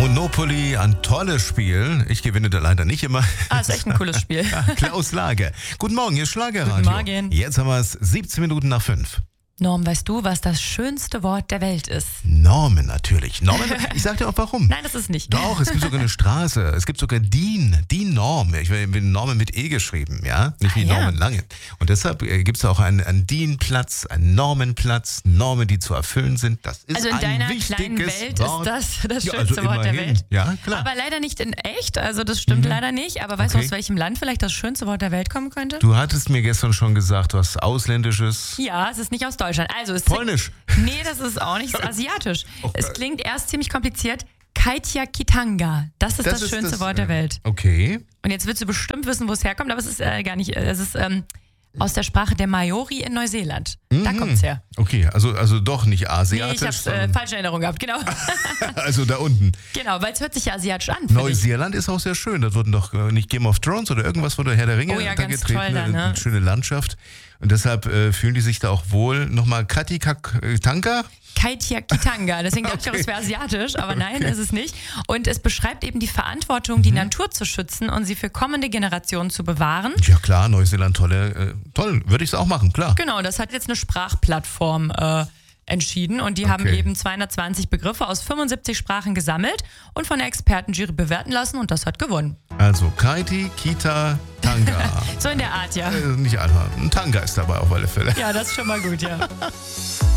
Monopoly, ein tolles Spiel. Ich gewinne da leider nicht immer. Ist echt ein cooles Spiel. Klaus Lage. Guten Morgen, hier ist Schlagerradio. Guten Morgen. Jetzt haben wir es 17 Minuten nach 5. Norm, weißt du, was das schönste Wort der Welt ist? Normen natürlich. Normen, ich sag dir auch warum. Nein, das ist nicht. Doch, es gibt sogar eine Straße. Es gibt sogar die Norm. Ich bin Normen mit E geschrieben, ja? Nicht wie Norman Lange. Und deshalb gibt es auch einen DIN-Platz, einen Normenplatz, Normen, die zu erfüllen sind. Das ist Also in ein deiner wichtiges kleinen Welt Wort. ist das Ja, schönste also Wort der immerhin. Welt. Ja, klar. Aber leider nicht in echt, also das stimmt leider nicht. Aber weißt du, aus welchem Land vielleicht das schönste Wort der Welt kommen könnte? Du hattest mir gestern schon gesagt, was Ausländisches. Ja, es ist nicht aus Deutschland. Also es Polnisch. Nee, das ist auch nicht asiatisch. Es klingt erst ziemlich kompliziert. Kaitiakitanga. Das ist das schönste Wort der Welt. Okay. Und jetzt willst du bestimmt wissen, wo es herkommt, aber es ist gar nicht. Es ist aus der Sprache der Maori in Neuseeland. Da kommt's her. Okay, also doch nicht asiatisch. Nee, ich habe falsche Erinnerung gehabt, genau. Also da unten. Genau, weil es hört sich ja asiatisch an. Neuseeland ist auch sehr schön. Das wurden doch nicht Game of Thrones oder irgendwas wurde Herr der Ringe da ganz getreten. toll da, ne? Eine schöne Landschaft. Und deshalb fühlen die sich da auch wohl. Nochmal Kaitiakitanga? Kaitiakitanga. Deswegen dachte ich auch, es wäre asiatisch, aber nein, ist es nicht. Und es beschreibt eben die Verantwortung, die Natur zu schützen und sie für kommende Generationen zu bewahren. Ja klar, Neuseeland, toll, würde ich es auch machen, klar. Genau, das hat jetzt eine Sprachplattform entschieden und die haben eben 220 Begriffe aus 75 Sprachen gesammelt und von der Expertenjury bewerten lassen und das hat gewonnen. Also Kaiti-Kita-Tanga. So in der Art, ja. Nicht einfach. Ein Tanga ist dabei auf alle Fälle. Ja, das ist schon mal gut, ja.